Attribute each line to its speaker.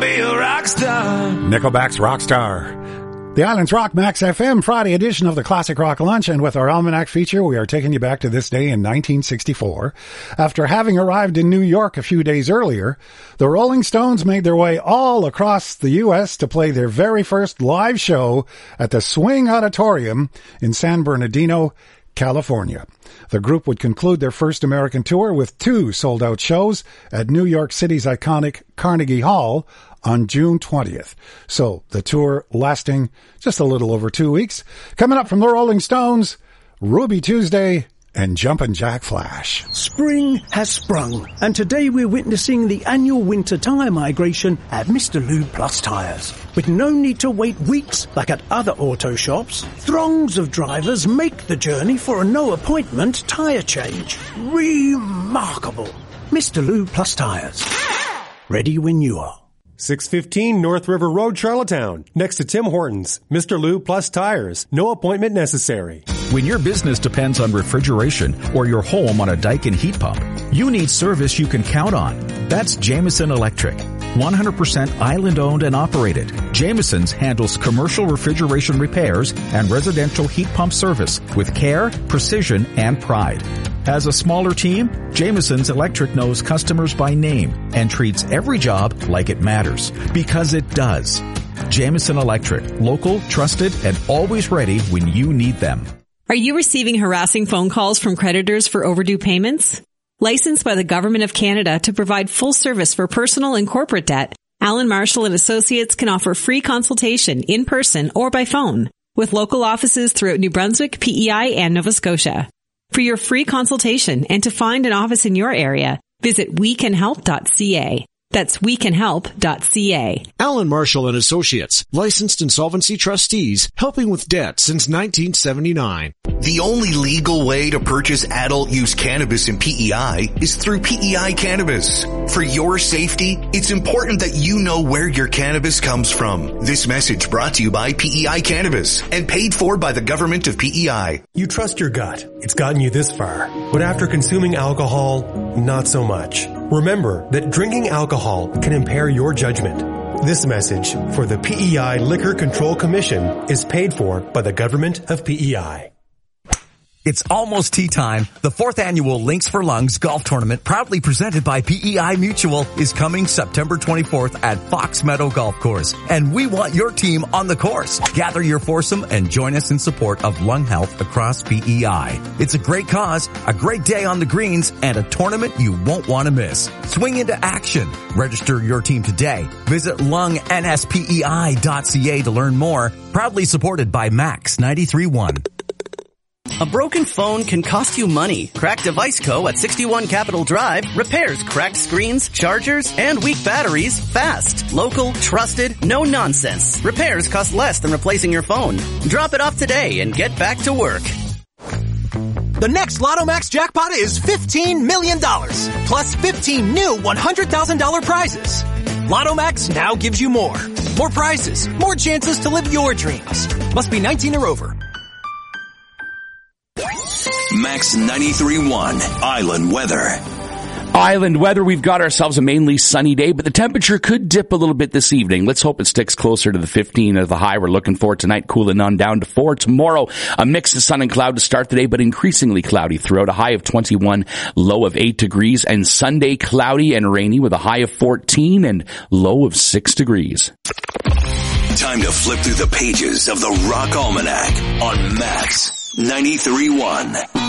Speaker 1: be a rock star.
Speaker 2: Nickelback's Rockstar. The Islands Rock Max FM Friday edition of the Classic Rock Lunch, and with our Almanac feature, we are taking you back to this day in 1964. After having arrived in New York a few days earlier, the Rolling Stones made their way all across the U.S. to play their very first live show at the Swing Auditorium in San Bernardino, California. The group would conclude their first American tour with 2 sold-out shows at New York City's iconic Carnegie Hall on June 20th. So the tour lasting just a little over 2 weeks. Coming up from the Rolling Stones, Ruby Tuesday and Jumpin' Jack Flash.
Speaker 3: Spring has sprung, and today we're witnessing the annual winter tyre migration at Mr. Lube Plus Tyres. With no need to wait weeks like at other auto shops, throngs of drivers make the journey for a no-appointment tyre change. Remarkable. Mr. Lube Plus Tyres. Ready when you are.
Speaker 4: 615 North River Road, Charlottetown, next to Tim Hortons. Mr. Lube Plus Tires. No appointment necessary.
Speaker 5: When your business depends on refrigeration or your home on a Daikin heat pump, you need service you can count on. That's Jameson Electric. 100% island-owned and operated. Jameson's handles commercial refrigeration repairs and residential heat pump service with care, precision, and pride. As a smaller team, Jameson's Electric knows customers by name and treats every job like it matters, because it does. Jameson Electric, local, trusted, and always ready when you need them.
Speaker 6: Are you receiving harassing phone calls from creditors for overdue payments? Licensed by the Government of Canada to provide full service for personal and corporate debt, Allen Marshall & Associates can offer free consultation in person or by phone with local offices throughout New Brunswick, PEI, and Nova Scotia. For your free consultation and to find an office in your area, visit wecanhelp.ca. That's wecanhelp.ca.
Speaker 7: Allen Marshall & Associates, licensed insolvency trustees, helping with debt since 1979.
Speaker 8: The only legal way to purchase adult use cannabis in PEI is through PEI Cannabis. For your safety, it's important that you know where your cannabis comes from. This message brought to you by PEI Cannabis and paid for by the Government of PEI.
Speaker 4: You trust your gut. It's gotten you this far. But after consuming alcohol, not so much. Remember that drinking alcohol can impair your judgment. This message for the PEI Liquor Control Commission is paid for by the Government of PEI.
Speaker 9: It's almost tea time. The 4th annual Links for Lungs golf tournament, proudly presented by PEI Mutual, is coming September 24th at Fox Meadow Golf Course. And we want your team on the course. Gather your foursome and join us in support of lung health across PEI. It's a great cause, a great day on the greens, and a tournament you won't want to miss. Swing into action. Register your team today. Visit lungnspei.ca to learn more. Proudly supported by Max 93.1.
Speaker 10: A broken phone can cost you money. Cracked Device Co. at 61 Capitol Drive repairs cracked screens, chargers, and weak batteries fast. Local, trusted, no nonsense. Repairs cost less than replacing your phone. Drop it off today and get back to work.
Speaker 11: The next Lotto Max jackpot is $15 million, plus 15 new $100,000 prizes. Lotto Max now gives you more. More prizes, more chances to live your dreams. Must be 19 or over.
Speaker 1: Max 93.1 Island Weather.
Speaker 12: Island weather, we've got ourselves a mainly sunny day, but the temperature could dip a little bit this evening. Let's hope it sticks closer to the 15 of the high we're looking for tonight, cooling on down to 4. Tomorrow, a mix of sun and cloud to start the day, but increasingly cloudy throughout, a high of 21, low of 8 degrees, and Sunday cloudy and rainy with a high of 14 and low of 6 degrees.
Speaker 1: Time to flip through the pages of the Rock Almanac on Max 93.1.